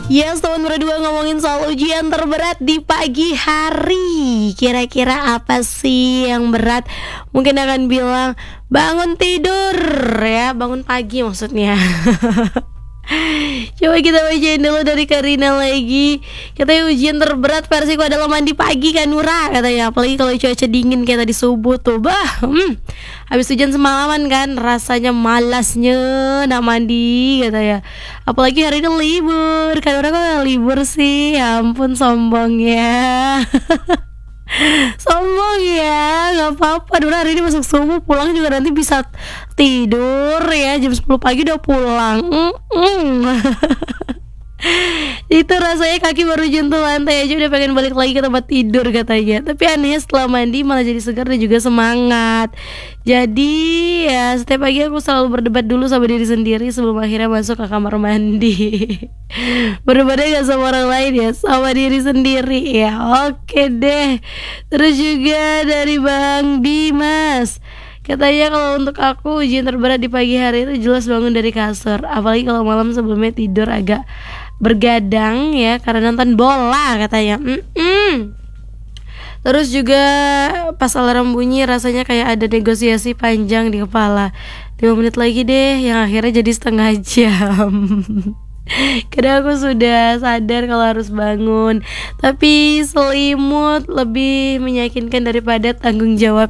Yes, teman berdua ngomongin soal ujian terberat di pagi hari. Kira-kira apa sih yang berat? Mungkin akan bilang bangun tidur ya, bangun pagi maksudnya. Coba kita bacain dulu dari Karina lagi. Katanya ujian terberat versiku adalah mandi pagi kan Nura, katanya. Apalagi kalau cuaca dingin kayak tadi subuh tuh. Habis hujan semalaman kan, rasanya malasnya nak mandi katanya. Apalagi hari ini libur. Kan orang kok libur sih. Ya ampun sombongnya. Sombong ya, nggak apa-apa. Dulu hari ini masuk subuh, pulang juga nanti bisa tidur ya, jam 10 pagi udah pulang. Itu rasanya kaki baru jentuh lantai aja udah pengen balik lagi ke tempat tidur katanya. Tapi anehnya setelah mandi malah jadi segar dan juga semangat. Jadi ya setiap pagi aku selalu berdebat dulu sama diri sendiri sebelum akhirnya masuk ke kamar mandi. Berdebatnya gak sama orang lain ya, sama diri sendiri ya. Oke deh. Terus juga dari Bang Dimas, katanya kalau untuk aku ujian terberat di pagi hari itu jelas bangun dari kasur. Apalagi kalau malam sebelumnya tidur agak bergadang ya karena nonton bola katanya. Terus juga pas alarm bunyi rasanya kayak ada negosiasi panjang di kepala. 5 menit lagi deh, yang akhirnya jadi setengah jam. Kadang aku sudah sadar kalau harus bangun, tapi selimut lebih meyakinkan daripada tanggung jawab